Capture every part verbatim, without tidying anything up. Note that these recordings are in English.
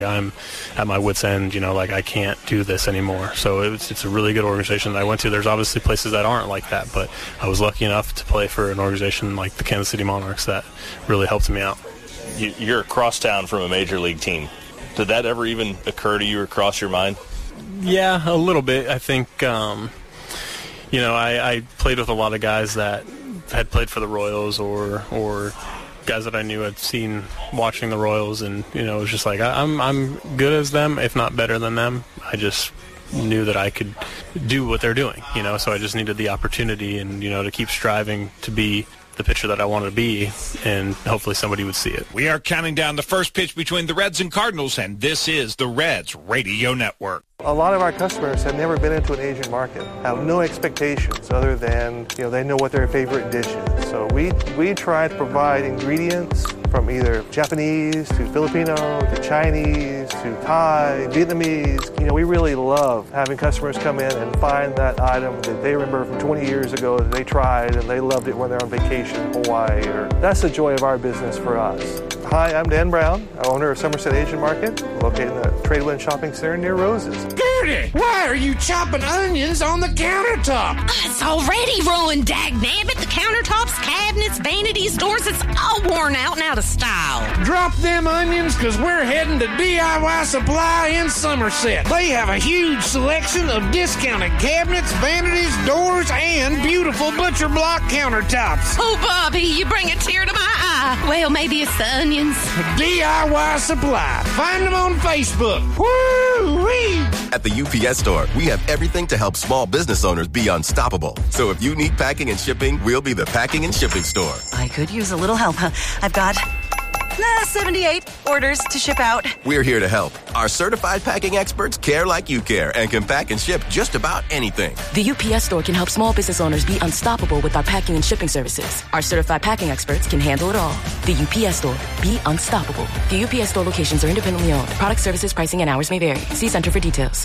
I'm at my wit's end, you know, like I can't do this anymore. So it's, it's a really good organization that I went to. There's obviously places that aren't like that, but I was lucky enough to play for an organization like the Kansas City Monarchs that really helped me out. You, you're across town from a major league team. Did that ever even occur to you or cross your mind? Yeah, a little bit. I think, um, you know, I, I played with a lot of guys that had played for the Royals or or guys that I knew had seen watching the Royals, and you know, it was just like I, I'm I'm good as them, if not better than them. I just knew that I could do what they're doing, you know. So I just needed the opportunity, and you know, to keep striving to be the pitcher that I wanted to be, and hopefully somebody would see it. We are counting down the first pitch between the Reds and Cardinals, and this is the Reds Radio Network. A lot of our customers have never been into an Asian market, have no expectations other than, you know, they know what their favorite dish is. So we, we try to provide ingredients from either Japanese to Filipino to Chinese to Thai, Vietnamese. You know, we really love having customers come in and find that item that they remember from twenty years ago that they tried and they loved it when they're on vacation in Hawaii. Or that's the joy of our business for us. Hi, I'm Dan Brown, owner of Somerset Asian Market, located in the Tradewind Shopping Center near Roses. Gertie, why are you chopping onions on the countertop? It's already ruined, dagnabbit. The countertops, cabinets, vanities, doors, it's all worn out and out of style. Drop them onions, because we're heading to D I Y Supply in Somerset. They have a huge selection of discounted cabinets, vanities, doors, and beautiful butcher block countertops. Oh, Bobby, you bring a tear to my eye. Well, maybe it's the onions. D I Y Supply. Find them on Facebook. Woo-wee! At the U P S Store, we have everything to help small business owners be unstoppable. So if you need packing and shipping, we'll be the packing and shipping store. I could use a little help. I've got nah, seventy-eight orders to ship out. We're here to help. Our certified packing experts care like you care and can pack and ship just about anything. The U P S Store can help small business owners be unstoppable with our packing and shipping services. Our certified packing experts can handle it all. The U P S Store. Be unstoppable. The U P S Store locations are independently owned. Product, services, pricing, and hours may vary. See Center for details.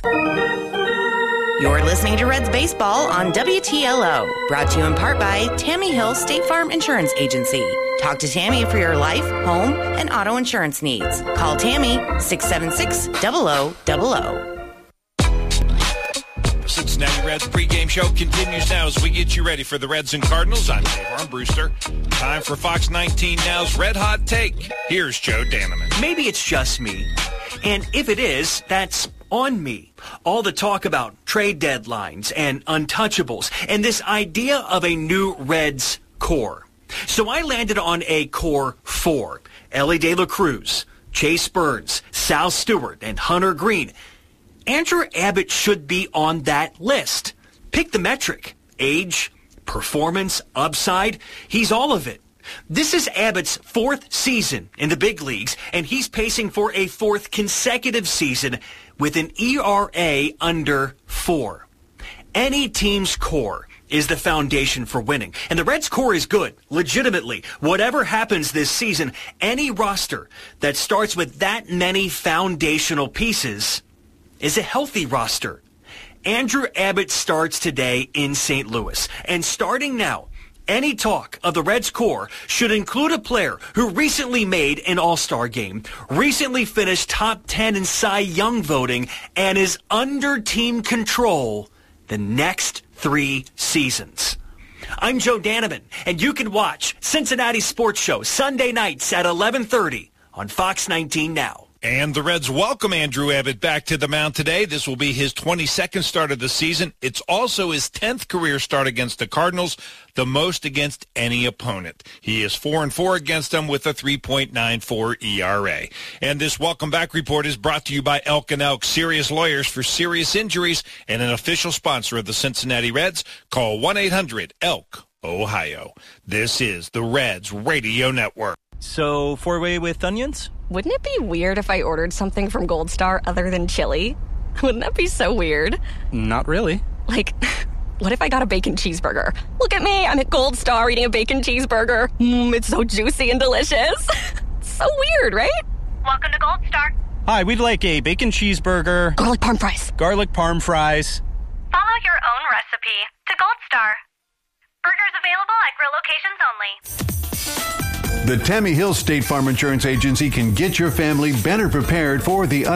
You're listening to Reds Baseball on W T L O. Brought to you in part by Tammy Hill State Farm Insurance Agency. Talk to Tammy for your life, home, and auto insurance needs. Call Tammy, six seven six, zero zero zero zero. Cincinnati Reds pregame show continues now as we get you ready for the Reds and Cardinals. I'm Dave Armbruster. Time for Fox nineteen Now's Red Hot Take. Here's Joe Daneman. Maybe it's just me, and if it is, that's on me. All the talk about trade deadlines and untouchables and this idea of a new Reds core. So I landed on a core four. Elly De La Cruz, Chase Burns, Sal Stewart, and Hunter Green. Andrew Abbott should be on that list. Pick the metric. Age, performance, upside. He's all of it. This is Abbott's fourth season in the big leagues, and he's pacing for a fourth consecutive season with an E R A under four. Any team's core is the foundation for winning. And the Reds' core is good, legitimately. Whatever happens this season, any roster that starts with that many foundational pieces is a healthy roster. Andrew Abbott starts today in Saint Louis. And starting now, any talk of the Reds' core should include a player who recently made an All-Star game, recently finished top ten in Cy Young voting, and is under team control the next three seasons. I'm Joe Daneman, and you can watch Cincinnati Sports Show Sunday nights at eleven thirty on Fox nineteen Now. And the Reds welcome Andrew Abbott back to the mound today. This will be his twenty-second start of the season. It's also his tenth career start against the Cardinals, the most against any opponent. He is four and four against them with a three point nine four E R A. And this welcome back report is brought to you by Elk and Elk, serious lawyers for serious injuries, and an official sponsor of the Cincinnati Reds. Call one eight hundred elk Ohio. This is the Reds Radio Network. So, four-way with onions? Wouldn't it be weird if I ordered something from Gold Star other than chili? Wouldn't that be so weird? Not really. Like, what if I got a bacon cheeseburger? Look at me, I'm at Gold Star eating a bacon cheeseburger. Mmm, it's so juicy and delicious. It's so weird, right? Welcome to Gold Star. Hi, we'd like a bacon cheeseburger. Garlic parm fries. Garlic parm fries. Follow your own recipe to Gold Star. Burgers available at grill locations only. The Tammy Hill State Farm Insurance Agency can get your family better prepared for the